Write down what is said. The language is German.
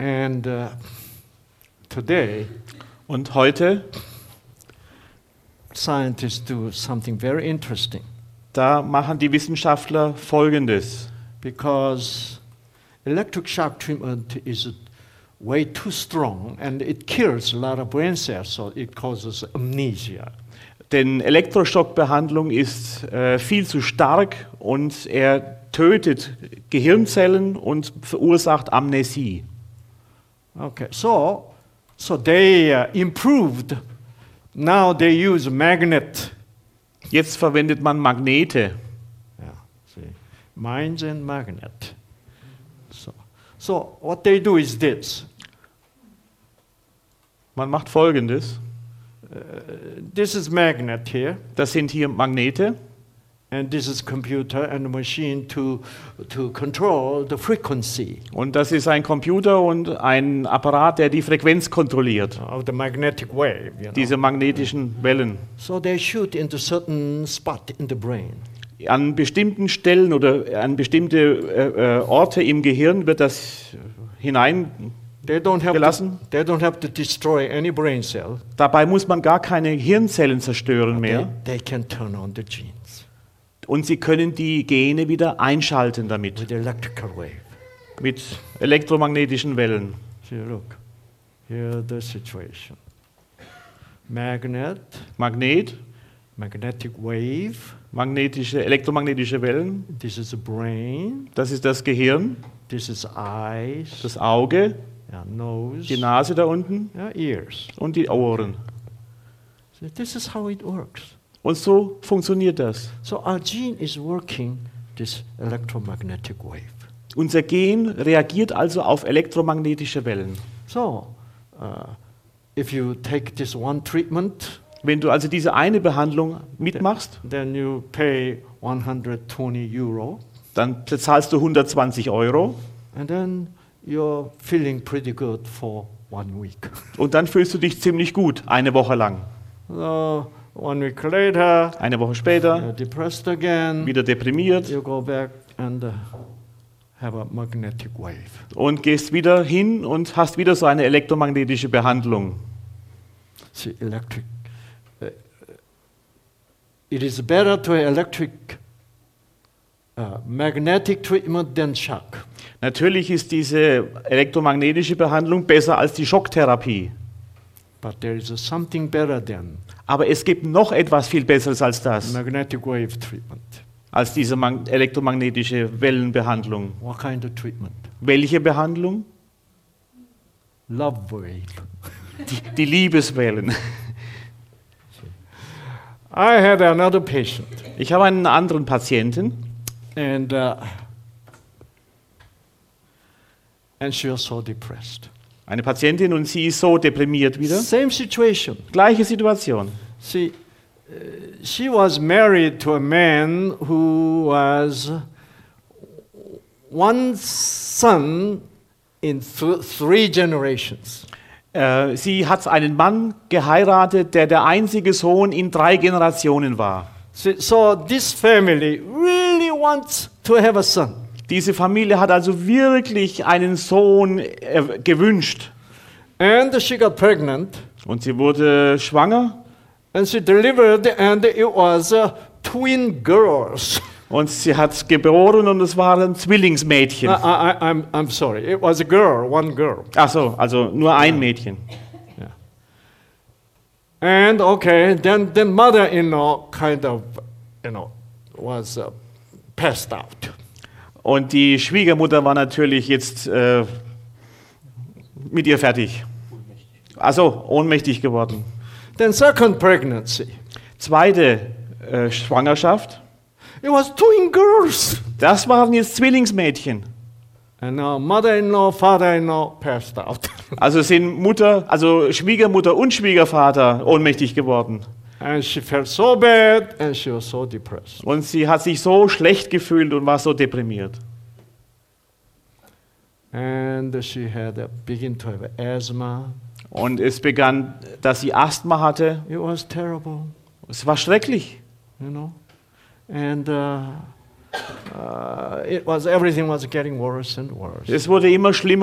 And today, Und heute, scientists do something very interesting da machen die Wissenschaftler Folgendes. because electric shock treatment is way too strong and it kills a lot of brain cells, so it causes amnesia. Denn Elektroschockbehandlung ist viel zu stark und er tötet Gehirnzellen und verursacht Amnesie. Okay, so they improved. Now they use magnet. Jetzt verwendet man Magnete. Yeah, see, mines and magnet. So what they do is this. Man macht Folgendes. This is magnet here, Das sind hier Magnete and this is computer and machine to control the frequency und das ist ein Computer und ein Apparat, der die Frequenz kontrolliert, of the magnetic wave. You know? diese magnetischen Wellen. So they shoot into certain spot in the brain. An bestimmten Stellen oder an bestimmte Orte im Gehirn wird das hineingelassen. They don't have to destroy any brain cell. Dabei muss man gar keine Hirnzellen zerstören mehr. They can turn on the genes Und sie können die Gene wieder einschalten damit, with electrical wave. mit elektromagnetischen Wellen. See, look, here the situation. Magnet, Magnet, magnetic wave. elektromagnetische Wellen, This is the brain. das ist das Gehirn, This is eyes. das Auge, Yeah, nose. die Nase da unten Yeah, ears. und die Ohren. So this is how it works. Und so funktioniert das. So our gene is working this electromagnetic wave. Unser Gen reagiert also auf elektromagnetische Wellen. So if you take this one treatment, Wenn du also diese eine Behandlung mitmachst, then you pay 120 euro, dann bezahlst du 120 Euro and then you're feeling pretty good for 1 week. und dann fühlst du dich ziemlich gut, eine Woche lang. So 1 week later, Eine Woche you're später, depressed again. wieder deprimiert You go back and have a magnetic wave. und gehst wieder hin und hast wieder so eine elektromagnetische Behandlung. See, it is better to have electric magnetic treatment than shock. Natürlich ist diese elektromagnetische Behandlung besser als die Schocktherapie. But there is something better than Aber es gibt noch etwas viel Besseres als das, magnetic wave treatment. als diese elektromagnetische Wellenbehandlung. What kind of treatment? Welche Behandlung? Love wave. Die Liebeswellen. I had another patient, Ich habe einen anderen Patienten and she was so depressed. eine Patientin und sie ist so deprimiert wieder. Same situation. Gleiche Situation. See, she was married to a man who was one son in three generations. Sie hat einen Mann geheiratet, der einzige Sohn in 3 Generationen war. So this family really wants to have a son. Diese Familie hat also wirklich einen Sohn gewünscht. And she got pregnant. Und sie wurde schwanger And she delivered, and it was twin girls. und sie hat geboren und es waren Zwillingsmädchen. I'm sorry, it was a girl, one girl. Ach so, also nur ein Mädchen. And okay, then mother-in-law kind of, was passed out. Und die Schwiegermutter war natürlich jetzt mit ihr fertig. Also ohnmächtig geworden. Then second pregnancy, Zweite Schwangerschaft. it was twin girls. Das waren jetzt Zwillingsmädchen. And now mother-in-law, father-in-law passed out. Also sind Schwiegermutter und Schwiegervater ohnmächtig geworden. And she felt so bad, and she was so depressed. Und sie hat sich so schlecht gefühlt und war so deprimiert. And she began to have asthma. Und es begann, dass sie Asthma hatte. It was terrible, Es war schrecklich. And everything was getting worse and worse. Es wurde immer schlimmer.